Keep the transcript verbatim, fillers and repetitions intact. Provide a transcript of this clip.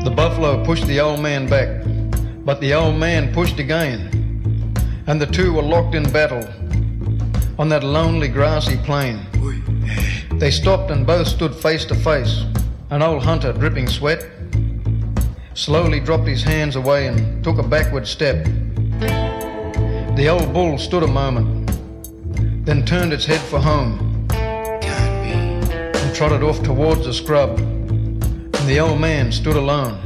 The buffalo pushed the old man back, but the old man pushed again, and the two were locked in battle on that lonely grassy plain. They stopped and both stood face to face. An old hunter, dripping sweat, slowly dropped his hands away and took a backward step. The old bull stood a moment, then turned its head for home and trotted off towards the scrub, and the old man stood alone.